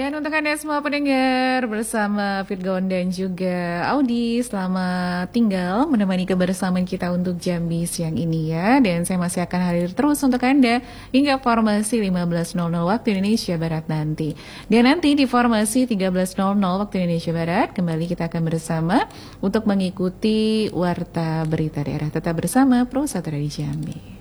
Dan untuk Anda semua pendengar, bersama Firgaun dan juga Audi, selamat tinggal menemani kebersamaan kita untuk Jambi siang ini ya. Dan saya masih akan hadir terus untuk Anda hingga formasi 15.00 waktu Indonesia Barat nanti. Dan nanti di formasi 13.00 waktu Indonesia Barat, kembali kita akan bersama untuk mengikuti Warta Berita Daerah. Tetap bersama Pro Satra di Jambi.